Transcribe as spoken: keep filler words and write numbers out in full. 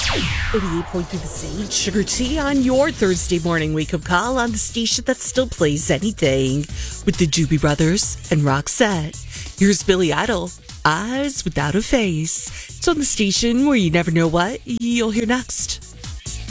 eighty-eight point three The Sage, Sugar Tea on your Thursday morning wake-up call on the station that still plays anything with the Doobie Brothers and Roxette. Here's Billy Idol, Eyes Without a Face. It's on the station where you never know what you'll hear next.